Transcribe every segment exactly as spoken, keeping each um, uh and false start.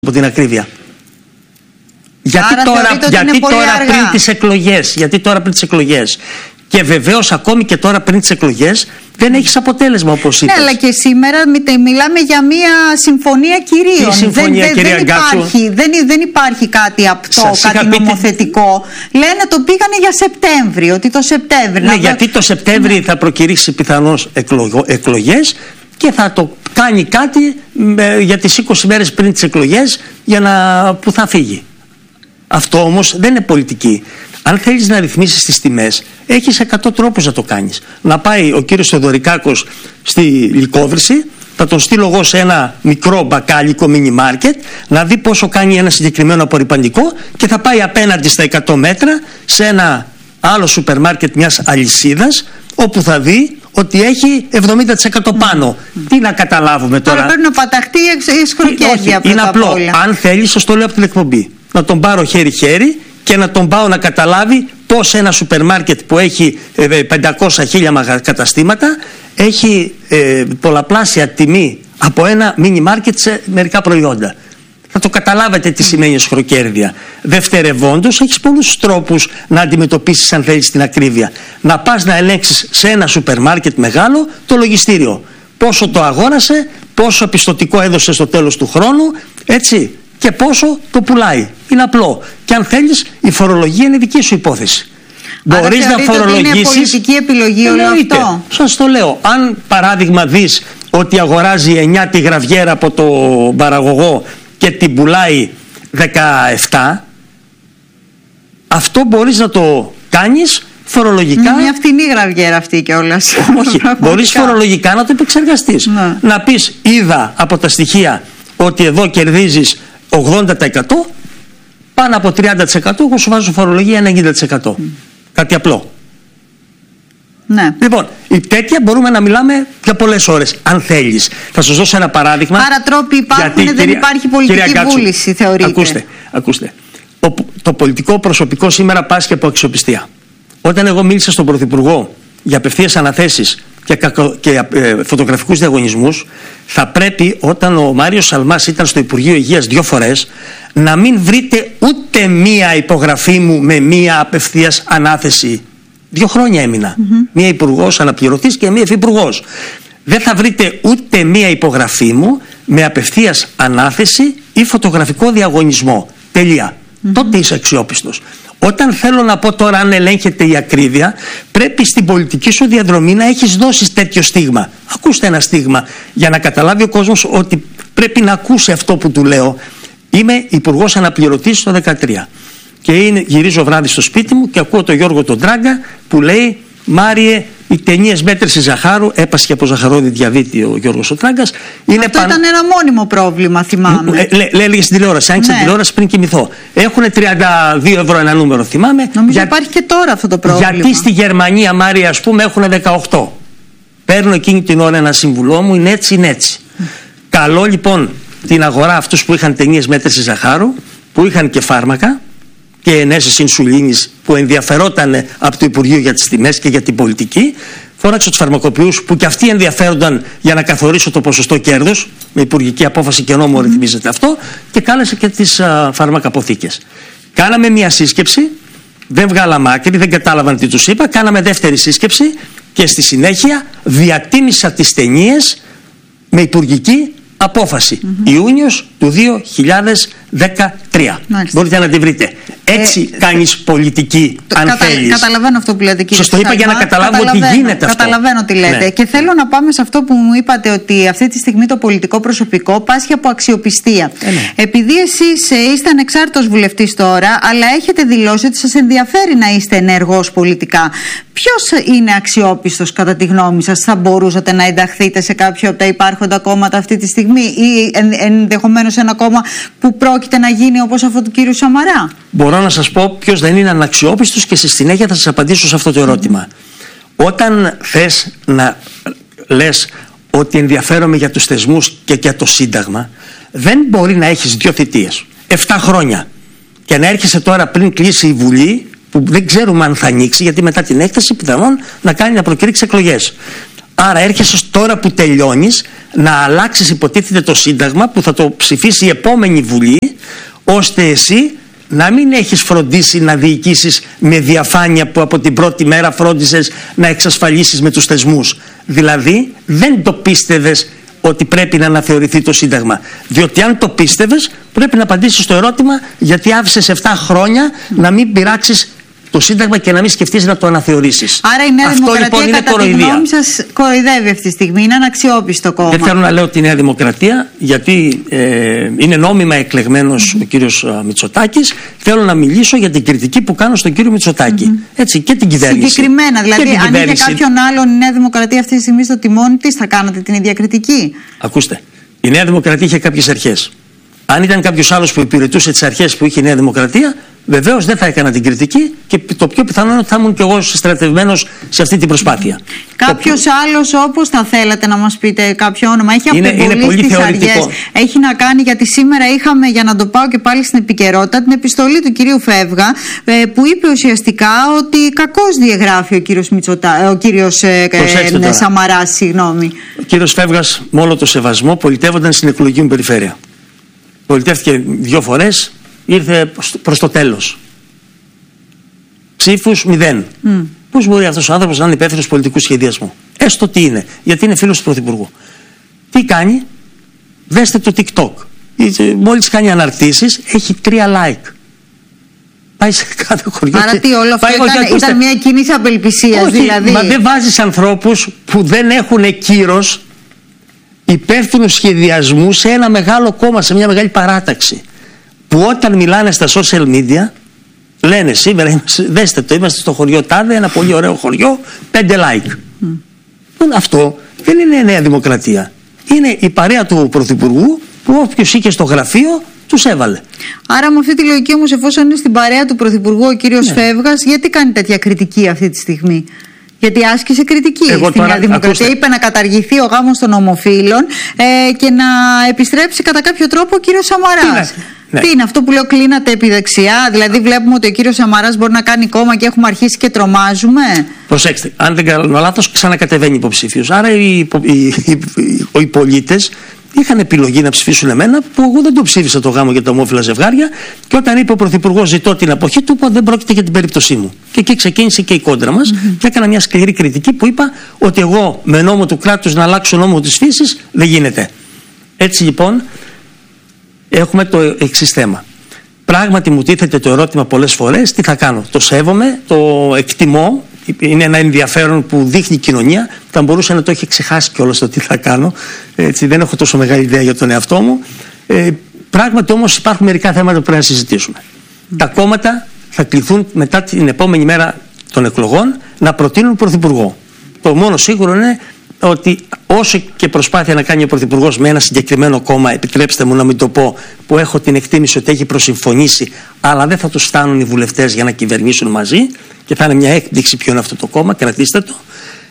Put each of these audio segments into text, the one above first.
από την ακρίβεια. Γιατί Άρα τώρα, γιατί τώρα αργά. πριν τις εκλογές, γιατί τώρα πριν τις εκλογές και βεβαίως ακόμη και τώρα πριν τις εκλογές δεν έχεις αποτέλεσμα όπως είπες. Ναι, αλλά και σήμερα μιλάμε για μια συμφωνία κυρίων. Τι συμφωνία, δεν, κυρία δεν, Γκάτσου? υπάρχει, δεν, δεν υπάρχει κάτι απτό, Σας κάτι πει... νομοθετικό. Λένε το πήγανε για Σεπτέμβριο, ότι το Σεπτέμβριο. Ναι, να... γιατί το Σεπτέμβριο ναι. θα προκηρύξει πιθανώς εκλογ... εκλογές και θα το κάνει κάτι ε, για τις είκοσι μέρες πριν τις εκλογές για να... που θα φύγει. Αυτό όμως δεν είναι πολιτική. Αν θέλεις να ρυθμίσεις τις τιμές, έχεις εκατό τρόπους να το κάνεις. Να πάει ο κύριος Θεοδωρικάκος στη Λυκόβρηση, θα τον στείλω εγώ σε ένα μικρό μπακάλικο μίνι μάρκετ, να δει πόσο κάνει ένα συγκεκριμένο απορριπαντικό και θα πάει απέναντι στα εκατό μέτρα σε ένα άλλο σούπερ μάρκετ μιας αλυσίδας, όπου θα δει ότι έχει εβδομήντα τοις εκατό πάνω. Mm. Τι να καταλάβουμε τώρα. Τώρα πρέπει να παταχτεί η σκροκέρδια. Είναι απλό. Αν θέλεις, σας το λέω από την εκπομπή. Να τον πάρω χέρι-χέρι και να τον πάω να καταλάβει πως ένα σούπερ μάρκετ που έχει πεντακόσια χίλια καταστήματα έχει ε, πολλαπλάσια τιμή από ένα μίνι μάρκετ σε μερικά προϊόντα. Θα το καταλάβετε τι σημαίνει σχροκέρδια. Δευτερευόντως, έχεις πολλούς τρόπους να αντιμετωπίσεις, αν θέλεις, την ακρίβεια. Να πας να ελέγξεις σε ένα σούπερ μάρκετ μεγάλο το λογιστήριο. Πόσο το αγόρασε, πόσο πιστωτικό έδωσε στο τέλος του χρόνου, έτσι, και πόσο το πουλάει. Είναι απλό. Και αν θέλεις, η φορολογία είναι δική σου υπόθεση. Άρα μπορείς να φορολογήσεις. Είναι πολιτική επιλογή όλο αυτό. Σας το λέω. Αν παράδειγμα δεις ότι αγοράζει εννιά τη γραβιέρα από το παραγωγό και την πουλάει δεκαεπτά, αυτό μπορείς να το κάνεις φορολογικά. Είναι μια φτηνή γραβιέρα αυτή κιόλας. Όχι, μπορείς φορολογικά να το επεξεργαστείς. Να. Να πεις, είδα από τα στοιχεία ότι εδώ κερδίζεις ογδόντα τοις εκατό, πάνω από τριάντα τοις εκατό, εγώ σου βάζω φορολογία ενενήντα τοις εκατό. Mm. Κάτι απλό. Ναι. Λοιπόν, η τέτοια μπορούμε να μιλάμε για πολλές ώρες, αν θέλεις. Θα σας δώσω ένα παράδειγμα. Άρα τρόποι υπάρχουν, γιατί, δεν κυρία, υπάρχει πολιτική Γκάτσου, βούληση, θεωρείτε. Ακούστε, ακούστε. Ο, το πολιτικό προσωπικό σήμερα πάσχει από αξιοπιστία. Όταν εγώ μίλησα στον Πρωθυπουργό για απευθείας αναθέσεις και, κακο, και ε, φωτογραφικούς διαγωνισμούς, θα πρέπει, όταν ο Μάριος Σαλμάς ήταν στο Υπουργείο Υγείας δύο φορές, να μην βρείτε ούτε μία υπογραφή μου με μία απευθείας ανάθεση. Δύο χρόνια έμεινα. Mm-hmm. Μία υπουργός αναπληρωτής και μία υφυπουργός. Δεν θα βρείτε ούτε μία υπογραφή μου με απευθείας ανάθεση ή φωτογραφικό διαγωνισμό. Τελεία. Mm-hmm. Τότε είσαι αξιόπιστος. Όταν θέλω να πω τώρα, αν ελέγχεται η ακρίβεια, πρέπει στην πολιτική σου διαδρομή να έχεις δώσει τέτοιο στίγμα. Ακούστε ένα στίγμα για να καταλάβει ο κόσμος ότι πρέπει να ακούσει αυτό που του λέω. Είμαι υπουργός αναπληρωτής το δεκατρία και είναι, γυρίζω βράδυ στο σπίτι μου και ακούω τον Γιώργο τον Τράγκα που λέει, Μάριε, οι ταινίες μέτρησης ζαχάρου, έπασχε από ζαχαρόδι διαβήτη ο Γιώργος ο Τράγκας. Είναι αυτό παν... ήταν ένα μόνιμο πρόβλημα, θυμάμαι. Λέει λέ, λέ, στην τηλεόραση, άνοιξε ναι. την τηλεόραση πριν κοιμηθώ. Έχουν τριάντα δύο ευρώ ένα νούμερο, θυμάμαι. Νομίζω για... υπάρχει και τώρα αυτό το πρόβλημα. Γιατί στη Γερμανία, Μάρια, ας πούμε, έχουν δεκαοκτώ. Παίρνω εκείνη την ώρα ένα συμβουλό μου, είναι έτσι, είναι έτσι. Mm. Καλό λοιπόν την αγορά αυτούς που είχαν ταινίες μέτρησης ζαχάρου, που είχαν και φάρμακα και ενέσεις ινσουλίνης που ενδιαφερόταν από το Υπουργείο για τις τιμές και για την πολιτική. Φώναξε τους φαρμακοποιούς που και αυτοί ενδιαφέρονταν για να καθορίσω το ποσοστό κέρδους, με υπουργική απόφαση και νόμο mm. ρυθμίζεται αυτό, και κάλεσε και τις α, φαρμακαποθήκες. Κάναμε μια σύσκεψη, δεν βγάλαμε άκρη, δεν κατάλαβαν τι τους είπα, κάναμε δεύτερη σύσκεψη και στη συνέχεια διατίμησα τις ταινίες με υπουργική απόφαση. Mm-hmm. Ιούνιος του δύο χιλιάδες δεκατρία. Μάλιστα. Μπορείτε να τη βρείτε. Έτσι ε, κάνεις πολιτική, αν κατα, θέλεις. Καταλαβαίνω αυτό που λέτε, κύριε. Σας το είπα για να καταλάβω ότι γίνεται αυτό. Καταλαβαίνω τι λέτε. Ναι. Και θέλω να πάμε σε αυτό που μου είπατε, ότι αυτή τη στιγμή το πολιτικό προσωπικό πάσχει από αξιοπιστία. Ε, ναι. Επειδή εσείς είστε ανεξάρτητος βουλευτής τώρα, αλλά έχετε δηλώσει ότι σας ενδιαφέρει να είστε ενεργός πολιτικά. Ποιος είναι αξιόπιστος κατά τη γνώμη σας? Θα μπορούσατε να ενταχθείτε σε κάποιο από τα υπάρχοντα κόμματα αυτή τη στιγμή ή εν, ενδεχομένως ένα κόμμα που πρόκειται να γίνει όπως αυτό του κύριου Σαμαρά? Μπορώ να σας πω ποιος δεν είναι αναξιόπιστος και στη συνέχεια θα σας απαντήσω σε αυτό το ερώτημα. Mm. Όταν θες να λες ότι ενδιαφέρομαι για τους θεσμούς και για το Σύνταγμα, δεν μπορεί να έχεις δύο θητείες, εφτά χρόνια, και να έρχεσαι τώρα πριν κλείσει η Βουλή, που δεν ξέρουμε αν θα ανοίξει, γιατί μετά την έκθεση πιθανόν να κάνει να προκηρύξει εκλογές. Άρα έρχεσαι τώρα που τελειώνεις να αλλάξεις υποτίθεται το Σύνταγμα που θα το ψηφίσει η επόμενη Βουλή, ώστε εσύ να μην έχεις φροντίσει να διοικήσεις με διαφάνεια που από την πρώτη μέρα φρόντισες να εξασφαλίσεις με τους θεσμούς. Δηλαδή δεν το πίστευες ότι πρέπει να αναθεωρηθεί το Σύνταγμα. Διότι αν το πίστευες πρέπει να απαντήσεις στο ερώτημα γιατί άφησες επτά χρόνια να μην πειράξεις το Σύνταγμα και να μην σκεφτείς να το αναθεωρήσεις. Άρα η Νέα Αυτό, Δημοκρατία λοιπόν, κατά τη γνώμη σας κοροϊδεύει αυτή τη στιγμή, είναι αναξιόπιστο κόμμα. Δεν θέλω να λέω τη Νέα Δημοκρατία γιατί ε, είναι νόμιμα εκλεγμένος mm-hmm. ο κύριος Μητσοτάκης. Θέλω να μιλήσω για την κριτική που κάνω στον κύριο Μητσοτάκη. Mm-hmm. Έτσι, και την κυβέρνηση. Συγκεκριμένα, δηλαδή αν κυβέρνηση... είχε κάποιον άλλον η Νέα Δημοκρατία αυτή τη στιγμή στο τιμόνι της, θα κάνατε την ίδια κριτική? Ακούστε, η Νέα Δημοκρατία είχε κάποιες αρχές. Αν ήταν κάποιος άλλος που υπηρετούσε τις αρχές που είχε η Νέα Δημοκρατία, βεβαίως δεν θα έκανα την κριτική και το πιο πιθανό είναι ότι θα ήμουν και εγώ στρατευμένος σε αυτή την προσπάθεια. Κάποιος το... άλλος, όπως θα θέλατε να μας πείτε κάποιο όνομα, έχει απεμπολίσει τις αργές, έχει να κάνει, γιατί σήμερα είχαμε, για να το πάω και πάλι στην επικαιρότητα, την επιστολή του κυρίου Φεύγα, που είπε ουσιαστικά ότι κακώς διαγράφει ο κύριος, Μητσοτα... ο κύριος ε, ε, Σαμαράς. Συγγνώμη. Ο κύριος Φεύγας, με όλο το σεβασμό, πολιτεύονταν στην εκλογική μου περιφέρεια. Πολιτεύτηκε δύο φορές, ήρθε προς το τέλος. Ψήφους μηδέν. Mm. Πώς μπορεί αυτός ο άνθρωπος να είναι υπεύθυνος πολιτικού σχεδιασμού? Έστω τι είναι, γιατί είναι φίλος του Πρωθυπουργού. Τι κάνει? Δέστε το TikTok. Μόλις κάνει αναρτήσεις, έχει τρία like. Πάει σε κάθε χωριό. Άρα τι, όλο αυτό ήταν, ήταν, ήταν μια κίνηση απελπισίας? Όχι, δηλαδή. Μα δεν βάζεις ανθρώπους που δεν έχουν κύρος υπεύθυνου σχεδιασμού σε ένα μεγάλο κόμμα, σε μια μεγάλη παράταξη, που όταν μιλάνε στα social media λένε σήμερα είμαστε, δέστε το, είμαστε στο χωριό τάδε, ένα πολύ ωραίο χωριό, πέντε like. Mm. Αυτό δεν είναι Νέα Δημοκρατία. Είναι η παρέα του Πρωθυπουργού που όποιος είχε στο γραφείο τους έβαλε. Άρα με αυτή τη λογική όμως, εφόσον είναι στην παρέα του Πρωθυπουργού ο κύριος ναι. Φεύγας, γιατί κάνει τέτοια κριτική αυτή τη στιγμή? Γιατί άσκησε κριτική Εγώ στη Νέα Δημοκρατία. Ακούστε. Είπε να καταργηθεί ο γάμος των ομοφύλων ε, και να επιστρέψει κατά κάποιο τρόπο ο κύριος Σαμαράς. Τι, ναι. Τι είναι αυτό που λέω, κλείνατε επί δεξιά? Δηλαδή βλέπουμε ότι ο κύριος Σαμαράς μπορεί να κάνει κόμμα και έχουμε αρχίσει και τρομάζουμε. Προσέξτε, αν δεν κάνω λάθος, ξανακατεβαίνει υποψήφιος. Άρα οι, οι, οι, οι, οι πολίτες είχαν επιλογή να ψηφίσουν εμένα, που εγώ δεν το ψήφισα το γάμο για τα ομόφυλα ζευγάρια, και όταν είπε ο Πρωθυπουργός ζητώ την αποχή του, είπα δεν πρόκειται για την περίπτωσή μου. Και εκεί ξεκίνησε και η κόντρα μας mm-hmm. και έκανα μια σκληρή κριτική που είπα ότι εγώ με νόμο του κράτους να αλλάξω νόμο της φύσης δεν γίνεται. Έτσι λοιπόν έχουμε το εξής θέμα. Πράγματι μου τίθεται το ερώτημα πολλές φορές, τι θα κάνω? Το σέβομαι, το εκτιμώ. Είναι ένα ενδιαφέρον που δείχνει η κοινωνία. Θα μπορούσε να το έχει ξεχάσει κιόλας το τι θα κάνω. Έτσι, δεν έχω τόσο μεγάλη ιδέα για τον εαυτό μου. Ε, πράγματι όμως υπάρχουν μερικά θέματα που πρέπει να συζητήσουμε. Mm. Τα κόμματα θα κληθούν μετά την επόμενη μέρα των εκλογών να προτείνουν πρωθυπουργό. Το μόνο σίγουρο είναι ότι όσο και προσπάθεια να κάνει ο Πρωθυπουργός με ένα συγκεκριμένο κόμμα, επιτρέψτε μου να μην το πω, που έχω την εκτίμηση ότι έχει προσυμφωνήσει, αλλά δεν θα τους φτάνουν οι βουλευτές για να κυβερνήσουν μαζί, και θα είναι μια έκπληξη ποιο είναι αυτό το κόμμα, κρατήστε το.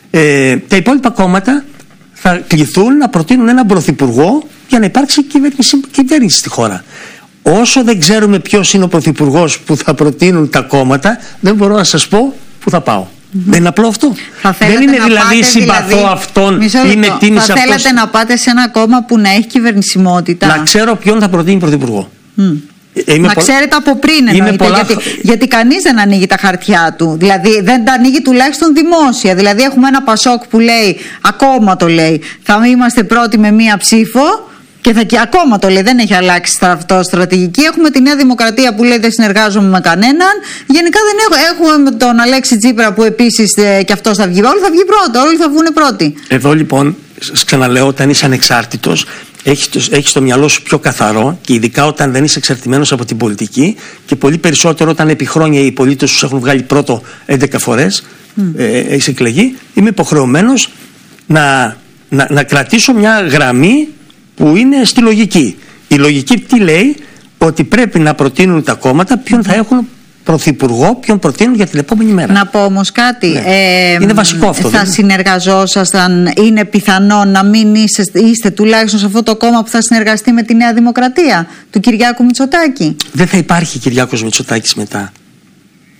Ε, τα υπόλοιπα κόμματα θα κληθούν να προτείνουν έναν πρωθυπουργό για να υπάρξει κυβέρνηση, κυβέρνηση στη χώρα. Όσο δεν ξέρουμε ποιος είναι ο πρωθυπουργός που θα προτείνουν τα κόμματα, δεν μπορώ να σας πω που θα πάω. Mm-hmm. Δεν είναι απλό αυτό. Δεν είναι δηλαδή συμπαθώ δηλαδή, αυτόν ή με τίμησε αυτός. Θα θέλατε να πάτε σε ένα κόμμα που να έχει κυβερνησιμότητα? Να ξέρω ποιον θα προτείνει πρωθυπουργό. Mm. Ε, να πο... ξέρετε από πριν εννοείται, πολλά... γιατί, γιατί κανείς δεν ανοίγει τα χαρτιά του. Δηλαδή δεν τα ανοίγει τουλάχιστον δημόσια. Δηλαδή έχουμε ένα Πασόκ που λέει, ακόμα το λέει, θα είμαστε πρώτοι με μία ψήφο. Και, θα, και ακόμα το λέει, δεν έχει αλλάξει αυτό στρατηγική. Έχουμε τη Νέα Δημοκρατία που λέει δεν συνεργάζομαι με κανέναν. Γενικά δεν έχω, έχουμε τον Αλέξη Τσίπρα που επίσης ε, και αυτός θα βγει. Όλοι θα βγει πρώτο, όλοι θα βγουν πρώτοι. Εδώ λοιπόν, ξαναλέω, όταν είσαι ανεξάρτητος, έχεις, έχεις το μυαλό σου πιο καθαρό, και ειδικά όταν δεν είσαι εξαρτημένος από την πολιτική, και πολύ περισσότερο όταν επί χρόνια οι πολίτες σου έχουν βγάλει πρώτο έντεκα φορές, mm. ε, έχεις εκλεγεί. Είμαι υποχρεωμένος να, να, να κρατήσω μια γραμμή που είναι στη λογική. Η λογική τι λέει? Ότι πρέπει να προτείνουν τα κόμματα ποιον θα έχουν πρωθυπουργό, ποιον προτείνουν για την επόμενη μέρα. Να πω όμως κάτι. Ναι. Ε, είναι βασικό αυτό. Θα δεν συνεργαζόσασταν, είναι πιθανό να μην είστε, είστε τουλάχιστον σε αυτό το κόμμα που θα συνεργαστεί με τη Νέα Δημοκρατία του Κυριάκου Μητσοτάκη? Δεν θα υπάρχει Κυριάκος Μητσοτάκης μετά.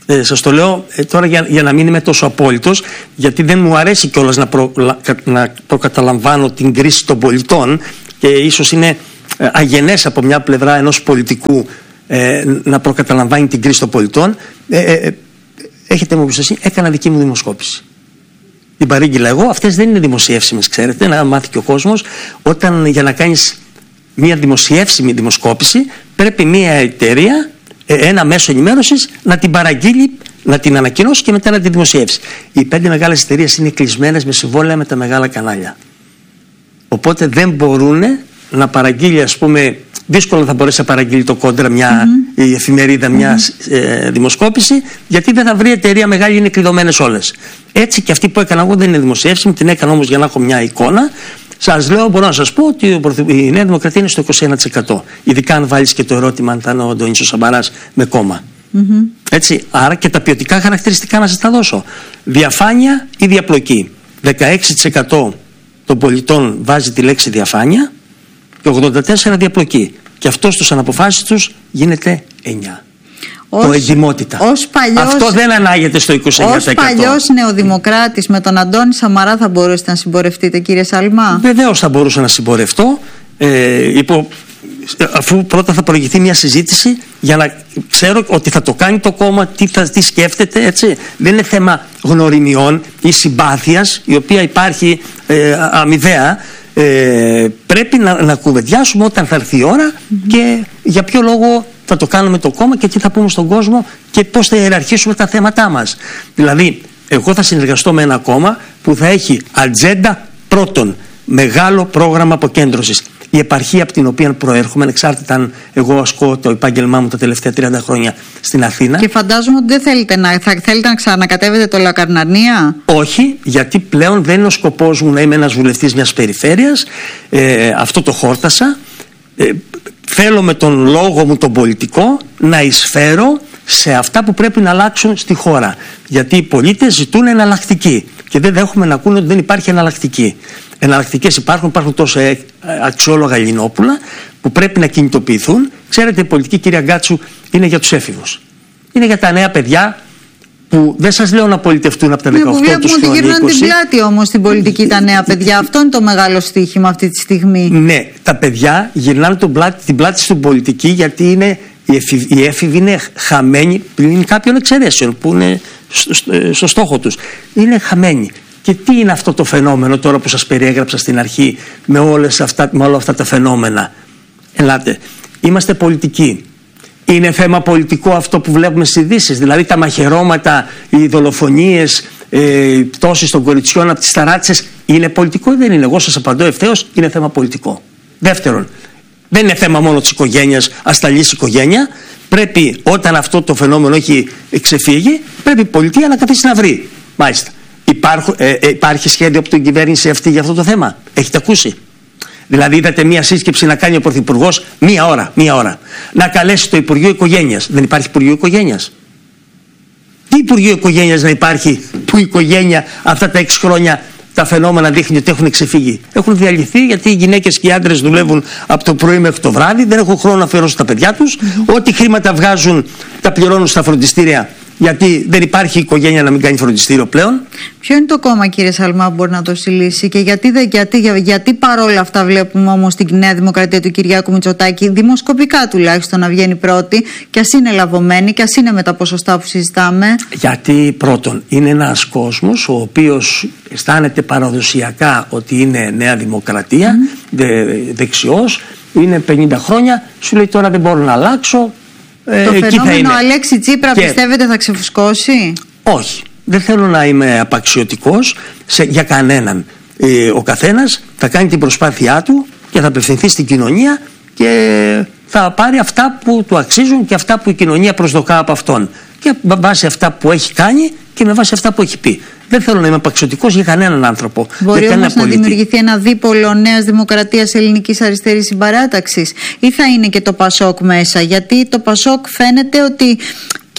Ε, σας το λέω ε, τώρα για, για να μην είμαι τόσο απόλυτος, γιατί δεν μου αρέσει κιόλας να, προ, να προκαταλαμβάνω την κρίση των πολιτών και ίσως είναι ε, αγενές από μια πλευρά ενός πολιτικού ε, να προκαταλαμβάνει την κρίση των πολιτών. Ε, ε, έχετε μου εμπιστοσύνη, έκανα δική μου δημοσκόπηση. Την παρήγγειλα εγώ, αυτές δεν είναι δημοσιεύσιμες, ξέρετε, να μάθει και ο κόσμος. Όταν για να κάνεις μια δημοσιεύσιμη δημοσκόπηση πρέπει μια εταιρεία, ένα μέσο ενημέρωσης να την παραγγείλει, να την ανακοινώσει και μετά να την δημοσιεύσει. Οι πέντε μεγάλες εταιρείες είναι κλεισμένες με συμβόλαια με τα μεγάλα κανάλια. Οπότε δεν μπορούν να παραγγείλει, ας πούμε, δύσκολα θα μπορέσει να παραγγείλει το Κόντρα μια mm-hmm. η εφημερίδα μια mm-hmm. ε, δημοσκόπηση, γιατί δεν θα βρει εταιρεία μεγάλη, είναι κλειδωμένες όλες. Έτσι και αυτή που έκανα εγώ δεν είναι δημοσιεύσιμη, την έκανα όμως για να έχω μια εικόνα. Σας λέω, μπορώ να σας πω ότι η Νέα Δημοκρατία είναι στο είκοσι ένα τοις εκατό. Ειδικά αν βάλεις και το ερώτημα αν θα είναι ο Αντώνης ο Σαμαράς με κόμμα. Mm-hmm. Έτσι, άρα και τα ποιοτικά χαρακτηριστικά να σας τα δώσω. Διαφάνεια ή διαπλοκή. δεκαέξι τοις εκατό των πολιτών βάζει τη λέξη διαφάνεια και ογδόντα τέσσερα τοις εκατό διαπλοκή. Και αυτό στους αναποφάσεις τους γίνεται εννιά. Ως, το εντιμότητα. Ως παλιός, αυτό δεν ανάγεται στο είκοσι εννιά τοις εκατό. Ως παλιός νεοδημοκράτης με τον Αντώνη Σαμαρά θα μπορούσατε να συμπορευτείτε, κύριε Σαλμά? Βεβαίως θα μπορούσα να συμπορευτώ, ε, υπό, αφού πρώτα θα προηγηθεί μια συζήτηση για να ξέρω ότι θα το κάνει το κόμμα, τι, θα, τι σκέφτεται, έτσι. Δεν είναι θέμα γνωριμιών ή συμπάθειας, η οποία υπάρχει ε, αμοιβαία. Ε, πρέπει να, να κουβεντιάσουμε όταν θα έρθει η ώρα mm-hmm. και για ποιο λόγο θα το κάνουμε το κόμμα και τι θα πούμε στον κόσμο και πώς θα ιεραρχήσουμε τα θέματά μας. Δηλαδή, εγώ θα συνεργαστώ με ένα κόμμα που θα έχει ατζέντα πρώτον, μεγάλο πρόγραμμα αποκέντρωσης. Η επαρχία από την οποία προέρχομαι, ανεξάρτητα αν εγώ ασκώ το επάγγελμά μου τα τελευταία τριάντα χρόνια στην Αθήνα. Και φαντάζομαι ότι δεν θέλετε να, θα θέλετε να ξανακατεύετε το Λακαρνανία. Όχι, γιατί πλέον δεν είναι ο σκοπός μου να είμαι ένας βουλευτής μιας περιφέρειας. Ε, αυτό το χόρτασα. Ε, θέλω με τον λόγο μου τον πολιτικό να εισφέρω σε αυτά που πρέπει να αλλάξουν στη χώρα. Γιατί οι πολίτες ζητούν εναλλακτική και δεν δέχομαι να ακούνε ότι δεν υπάρχει εναλλακτική. Εναλλακτικές υπάρχουν, υπάρχουν τόσο αξιόλογα Ελληνόπουλα που πρέπει να κινητοποιηθούν. Ξέρετε, η πολιτική, κυρία Γκάτσου, είναι για τους έφηβους. Είναι για τα νέα παιδιά που δεν σας λέω να πολιτευτούν από τα δεκαοκτώ τους και ότι γυρνάνε την πλάτη όμως στην πολιτική τα νέα παιδιά. Αυτό είναι το μεγάλο στοίχημα αυτή τη στιγμή. Ναι, τα παιδιά γυρνάνε τον πλάτη, την πλάτη στην πολιτική γιατί είναι, οι έφηβοι είναι χαμένοι πλην κάποιων εξαιρέσεων που είναι στο, στο, στο στόχο τους. Είναι χαμένοι. Και τι είναι αυτό το φαινόμενο τώρα που σας περιέγραψα στην αρχή με, όλες αυτά, με όλα αυτά τα φαινόμενα? Ελάτε, είμαστε πολιτικοί. Είναι θέμα πολιτικό αυτό που βλέπουμε στις ειδήσεις, δηλαδή τα μαχαιρώματα, οι δολοφονίες, οι πτώσεις των κοριτσιών από τις ταράτσες. Είναι πολιτικό ή δεν είναι? Εγώ σας απαντώ ευθέως, είναι θέμα πολιτικό. Δεύτερον, δεν είναι θέμα μόνο της οικογένειας, ασταλής οικογένεια. Πρέπει όταν αυτό το φαινόμενο έχει ξεφύγει, πρέπει η πολιτεία να καθίσει να βρει. Μάλιστα. Υπάρχουν, ε, ε, υπάρχει σχέδιο από την κυβέρνηση αυτή για αυτό το θέμα? Έχετε ακούσει? Δηλαδή, είδατε μία σύσκεψη να κάνει ο Πρωθυπουργός μία ώρα, μία ώρα. Να καλέσει το Υπουργείο Οικογένειας. Δεν υπάρχει Υπουργείο Οικογένειας. Τι Υπουργείο Οικογένειας να υπάρχει που η οικογένεια αυτά τα έξι χρόνια τα φαινόμενα δείχνει ότι έχουν ξεφύγει? Έχουν διαλυθεί γιατί οι γυναίκες και οι άντρες δουλεύουν από το πρωί μέχρι το βράδυ, δεν έχουν χρόνο να αφιερώσουν τα παιδιά τους. Mm-hmm. Ό,τι χρήματα βγάζουν τα πληρώνουν στα φροντιστήρια. Γιατί δεν υπάρχει οικογένεια να μην κάνει φροντιστήριο πλέον. Ποιο είναι το κόμμα, κύριε Σαλμά, που μπορεί να το συλλήσει και γιατί, γιατί, γιατί, γιατί παρόλα αυτά βλέπουμε όμως την Νέα Δημοκρατία του Κυριάκου Μητσοτάκη δημοσκοπικά τουλάχιστον να βγαίνει πρώτη και ας είναι λαβωμένη και ας είναι με τα ποσοστά που συζητάμε? Γιατί πρώτον είναι ένας κόσμος ο οποίος αισθάνεται παραδοσιακά ότι είναι Νέα Δημοκρατία, mm. δε, δεξιός, είναι πενήντα χρόνια, σου λέει τώρα δεν μπορώ να αλλάξω. Ε, το φαινόμενο Αλέξη Τσίπρα και... πιστεύετε θα ξεφουσκώσει? Όχι, δεν θέλω να είμαι απαξιωτικός σε, για κανέναν. ε, Ο καθένας θα κάνει την προσπάθειά του και θα απευθυνθεί στην κοινωνία και θα πάρει αυτά που του αξίζουν και αυτά που η κοινωνία προσδοκά από αυτόν, και με βάση αυτά που έχει κάνει και με βάση αυτά που έχει πει. Δεν θέλω να είμαι απαξιωτικός για κανέναν άνθρωπο. Μπορεί όμως να δημιουργηθεί ένα δίπολο Νέας Δημοκρατίας Ελληνικής Αριστερής Συμπαράταξης, ή θα είναι και το Πασόκ μέσα? Γιατί το Πασόκ φαίνεται ότι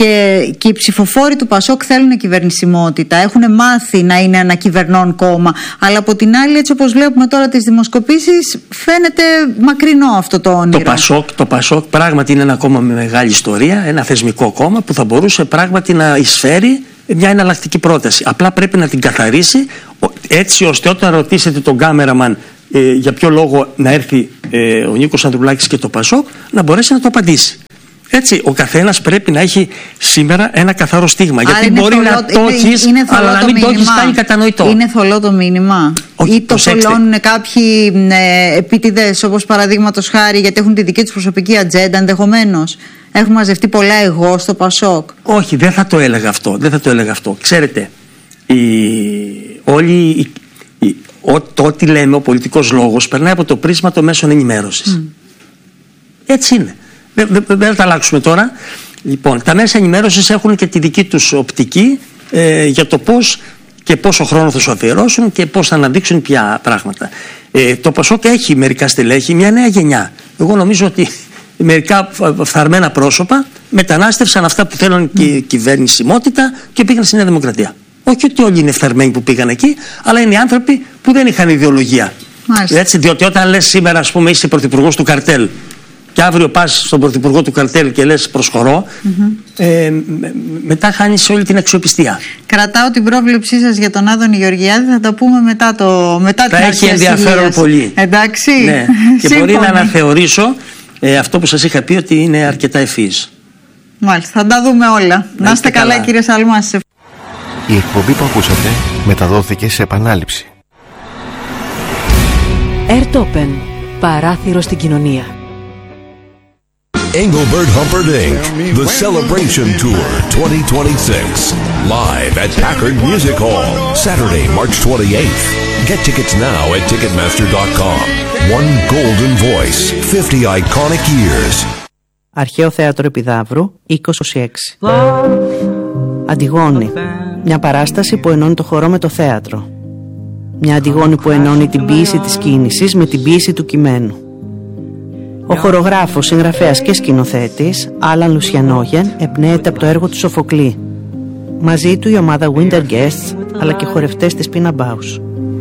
και, και οι ψηφοφόροι του Πασόκ θέλουν κυβερνησιμότητα, έχουν μάθει να είναι ένα κυβερνών κόμμα, αλλά από την άλλη, έτσι όπως βλέπουμε τώρα τις δημοσκοπήσεις, φαίνεται μακρινό αυτό το όνειρο. Το Πασόκ, το Πασόκ πράγματι είναι ένα κόμμα με μεγάλη ιστορία, ένα θεσμικό κόμμα που θα μπορούσε πράγματι να εισφέρει μια εναλλακτική πρόταση. Απλά πρέπει να την καθαρίσει έτσι ώστε όταν ρωτήσετε τον κάμεραμαν ε, για ποιο λόγο να έρθει ε, ο Νίκος Ανδρουλάκης και το Πασόκ, να μπορέσει να το απαντήσει. Έτσι, ο καθένας πρέπει να έχει σήμερα ένα καθαρό στίγμα. Άρα γιατί μπορεί θολό, να το έχεις, αλλά να μην το έχεις κάνει κατανοητό. Είναι θολό το μήνυμα. Όχι, ή το θολώνουν κάποιοι ε, επίτηδες, όπως παραδείγματος χάρη, γιατί έχουν τη δική τους προσωπική ατζέντα ενδεχομένως. Έχουν μαζευτεί πολλά εγώ στο Πασόκ. Όχι, δεν θα το έλεγα αυτό. Δεν θα το έλεγα αυτό. Ξέρετε, η, όλοι, η, η, ο, το ό,τι λέμε, ο πολιτικός λόγος, περνάει από το πρίσμα των μέσων ενημέρωσης. Mm. Έτσι είναι. Δεν δε, δε, δε θα τα αλλάξουμε τώρα. Λοιπόν, τα μέσα ενημέρωσης έχουν και τη δική τους οπτική ε, για το πώς και πόσο χρόνο θα σου αφιερώσουν και πώς θα αναδείξουν ποια πράγματα. Ε, το Πασόκ έχει μερικά στελέχη, μια νέα γενιά. Εγώ νομίζω ότι μερικά φθαρμένα πρόσωπα μετανάστευσαν αυτά που θέλουν mm. και κυβερνησιμότητα και πήγαν στη Νέα Δημοκρατία. Όχι ότι όλοι είναι φθαρμένοι που πήγαν εκεί, αλλά είναι άνθρωποι που δεν είχαν ιδεολογία. Έτσι, διότι όταν λες σήμερα, ας πούμε, είσαι πρωθυπουργός του καρτέλ και αύριο πας στον πρωθυπουργό του καρτέλ και λες προσχωρώ, mm-hmm. ε, μετά χάνεις όλη την αξιοπιστία. Κρατάω την πρόβλεψή σας για τον Άδωνη Γεωργιάδη, θα τα πούμε μετά, το, μετά την αρχή. Θα έχει ενδιαφέρον πολύ. Εντάξει. Ναι. Και μπορεί να αναθεωρήσω ε, αυτό που σας είχα πει ότι είναι αρκετά ευφύης. Μάλιστα, θα τα δούμε όλα. Να, να είστε καλά, καλά κύριε Σαλμάση. Η εκπομπή που ακούσατε μεταδόθηκε σε επανάληψη. Airtopen. Παράθυρο στην κοινωνία. Engelbert Humperdinck, The Celebration Tour twenty twenty-six, live at Packard Music Hall, Saturday, March twenty-eighth. Get tickets now at ticketmaster dot com. One golden voice, fifty iconic years. Αρχαίο Θέατρο Επιδαύρου, είκοσι έξι. Αντιγόνη, μια παράσταση που ενώνει το χορό με το θέατρο. Μια Αντιγόνη που ενώνει την ποίηση της κίνησης με την ποίηση του κειμένου. Ο χορογράφος, συγγραφέας και σκηνοθέτης Άλαν Λουσιανόγεν εμπνέεται από το έργο του Σοφοκλή. Μαζί του η ομάδα Winter Guests, αλλά και χορευτές της Πίνα Μπάους.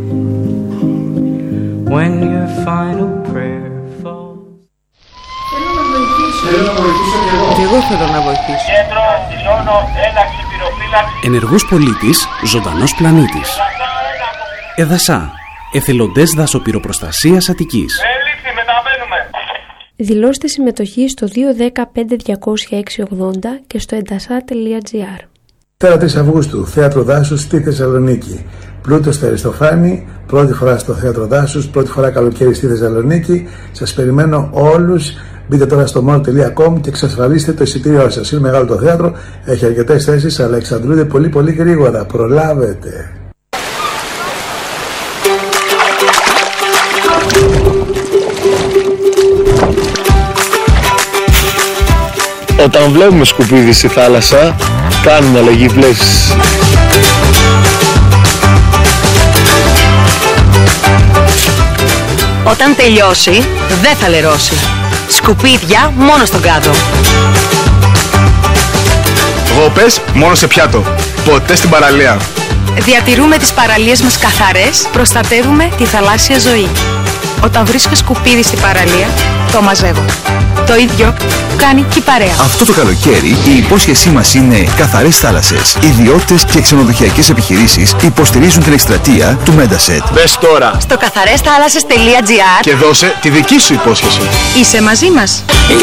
Και εγώ θέλω να βοηθήσω. Κέντρο, δηλώνω ένταξη πυροφύλαξη. Ενεργός πολίτης, ζωντανός πλανήτης. Εδασά, εθελοντές δασοπυροπροστασίας Αττικής. Έληξη, μεταβαίνουμε. Δηλώστε συμμετοχή στο δύο ένα μηδέν πέντε διακόσια έξι ογδόντα και στο εντασά τελεία τζι άρ. Τέρα τρεις Αυγούστου, Θέατρο Δάσους στη Θεσσαλονίκη. Πλούτο στο Αριστοφάνη, πρώτη φορά στο Θέατρο Δάσους, πρώτη φορά καλοκαίρι στη Θεσσαλονίκη. Σας περιμένω όλους. Μπείτε τώρα στο μόλ τελεία κομ και εξασφαλίστε το εισιτήριό σας. Είναι μεγάλο το θέατρο, έχει αρκετές θέσεις, αλλά εξαντλούνται πολύ πολύ γρήγορα. Προλάβετε. Όταν βλέπουμε σκουπίδι στη θάλασσα, κάνουμε αλλαγή πλεύσης. Όταν τελειώσει, δεν θα λερώσει. Σκουπίδια μόνο στον κάδο. Γόπες μόνο σε πιάτο. Ποτέ στην παραλία. Διατηρούμε τις παραλίες μας καθαρές, προστατεύουμε τη θαλάσσια ζωή. Όταν βρίσκω σκουπίδι στην παραλία, το μαζεύω. Το ίδιο κάνει και η παρέα. Αυτό το καλοκαίρι η υπόσχεσή μας είναι καθαρές θάλασσες. Ιδιώτες και ξενοδοχειακές επιχειρήσεις υποστηρίζουν την εκστρατεία του Mediaset. Μπες τώρα στο καθαρές θάλασσες τελεία τζι άρ και δώσε τη δική σου υπόσχεση. Είσαι μαζί μας.